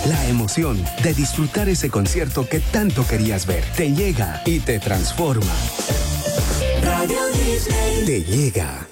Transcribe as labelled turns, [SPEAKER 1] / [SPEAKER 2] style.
[SPEAKER 1] La emoción de disfrutar ese concierto que tanto querías ver. Te llega y te transforma. Radio Disney. Te llega.